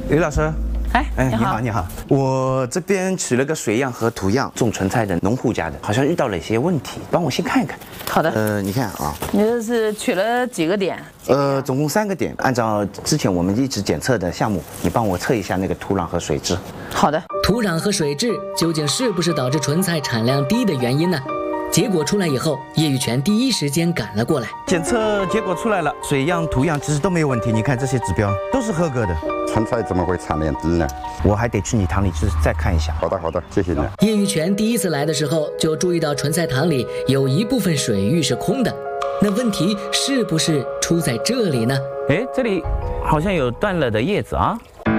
于老师。 你好， 你好，我这边取了个水样和图样，种纯菜的农户家的，好像遇到了一些问题，帮我先看一看。 好的。 你看啊， 你这是取了几个点？ 总共3个点，按照之前我们一直检测的项目，你帮我测一下那个土壤和水质。 好的。 土壤和水质究竟是不是导致纯菜产量低的原因呢？结果出来以后，叶玉泉第一时间赶了过来。 检测结果出来了，水样、图样其实都没有问题，你看这些指标都是合格的。 纯菜怎么会产量低呢？ 我还得去你塘里去再看一下。 好的，谢谢你。 叶玉泉第一次来的时候就注意到纯菜塘里有一部分水域是空的，那问题是不是出在这里呢？ 哎，这里好像有断了的叶子啊，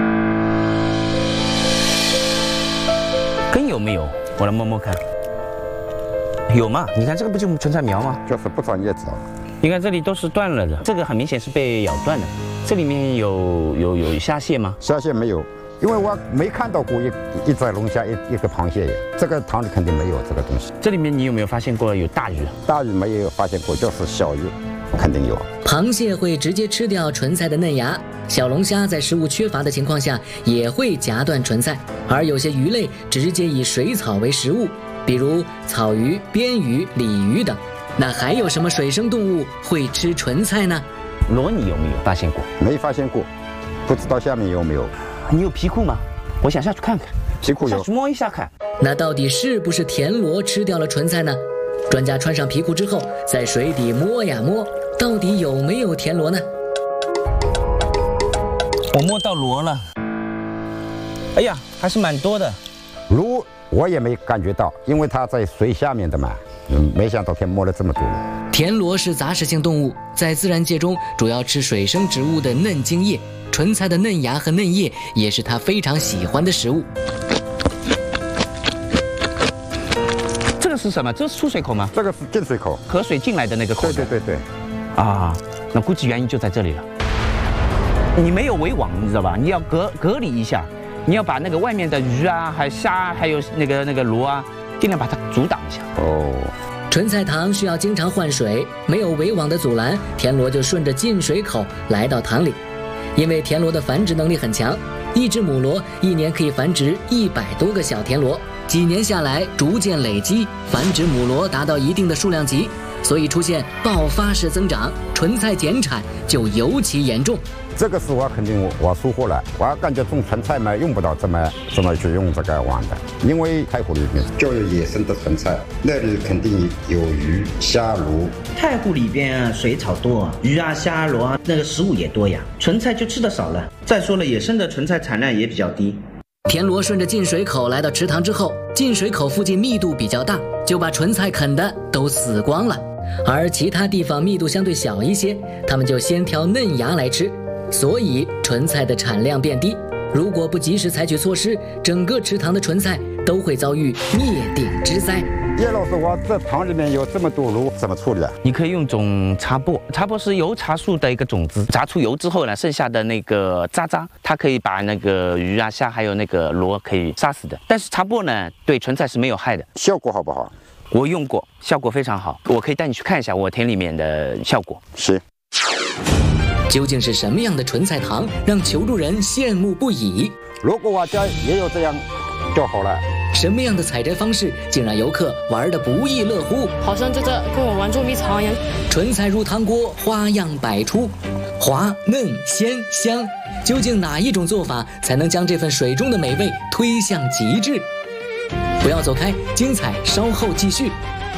根有没有？我来摸摸看。有吗？你看这个不就纯菜苗吗？ 就是不长叶子啊。 你看这里都是断了的，这个很明显是被咬断的。 这里面有虾蟹吗？ 虾蟹没有，因为我没看到过一只龙虾，一个螃蟹。这个塘里肯定没有这个东西。 这里面你有没有发现过有大鱼？ 大鱼没有发现过，就是小鱼肯定有。 螃蟹会直接吃掉纯菜的嫩芽，小龙虾在食物缺乏的情况下也会夹断纯菜，而有些鱼类直接以水草为食物，比如草鱼、鳊鱼、鲤鱼等。那还有什么水生动物会吃纯菜呢？ 螺你有没有发现过？ 没发现过，不知道下面有没有。 你有皮裤吗？我想下去看看。 皮裤有， 下去摸一下看。 那到底是不是田螺吃掉了纯菜呢？专家穿上皮裤之后，在水底摸呀摸，到底有没有田螺呢？ 我摸到螺了。哎呀，还是蛮多的。 螺我也没感觉到，因为它在水下面的嘛。没想到摸了这么多。 田螺是杂食性动物，在自然界中主要吃水生植物的嫩茎叶，纯菜的嫩芽和嫩叶也是它非常喜欢的食物。 这个是什么？这是出水口吗？ 这个是进水口， 河水进来的那个口。 对。 啊，那估计原因就在这里了。你没有围网，你知道吧？你要隔离一下，你要把那个外面的鱼啊、还虾，还有那个螺啊，尽量把它阻挡一下。 哦。 纯菜塘需要经常换水，没有围网的阻拦，田螺就顺着进水口来到塘里。因为田螺的繁殖能力很强，一只母螺一年可以繁殖100多个小田螺，几年下来逐渐累积，繁殖母螺达到一定的数量级，所以出现爆发式增长，纯菜减产就尤其严重。 这个是我肯定我疏忽了，我感觉种纯菜嘛，用不到这么去用这个网的，因为太湖里面就有野生的纯菜，那里肯定有鱼、虾、螺。 太湖里边水草多，鱼啊、虾、螺啊，那个食物也多呀，纯菜就吃得少了。再说了，野生的纯菜产量也比较低。 田螺顺着进水口来到池塘之后，进水口附近密度比较大，就把纯菜啃的都死光了，而其他地方密度相对小一些，他们就先挑嫩芽来吃。 所以纯菜的产量变低，如果不及时采取措施，整个池塘的纯菜都会遭遇灭顶之灾。 叶老师，我这塘里面有这么多螺，怎么处理啊？ 你可以用种茶粕，茶粕是油茶树的一个种子，榨出油之后呢，剩下的那个渣，它可以把那个鱼啊、虾还有那个螺可以杀死的。但是茶粕呢，对纯菜是没有害的。 效果好不好？ 我用过，效果非常好。我可以带你去看一下我田里面的效果。 是。 究竟是什么样的纯菜塘让求助人羡慕不已？ 如果我家也有这样就好了。 什么样的采摘方式竟让游客玩得不亦乐乎？ 好像这跟我玩捉迷藏一样。 纯菜入汤锅，花样百出，滑嫩鲜香。究竟哪一种做法才能将这份水中的美味推向极致？不要走开，精彩稍后继续。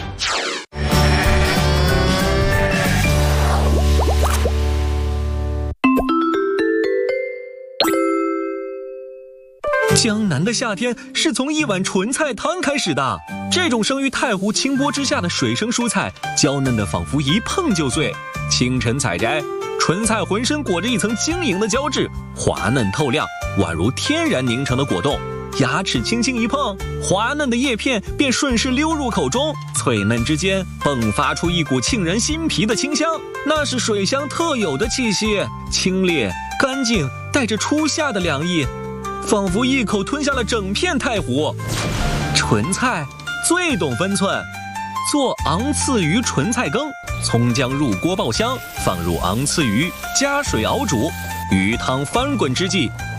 江南的夏天是从一碗纯菜汤开始的。这种生于太湖清波之下的水生蔬菜，娇嫩的仿佛一碰就碎。清晨采摘，纯菜浑身裹着一层晶莹的胶质，滑嫩透亮，宛如天然凝成的果冻。牙齿轻轻一碰，滑嫩的叶片便顺势溜入口中，脆嫩之间迸发出一股沁人心脾的清香，那是水乡特有的气息，清冽干净，带着初夏的凉意。 仿佛一口吞下了整片太湖，纯菜最懂分寸。做昂刺鱼纯菜羹，葱姜入锅爆香，放入昂刺鱼，加水熬煮，鱼汤翻滚之际，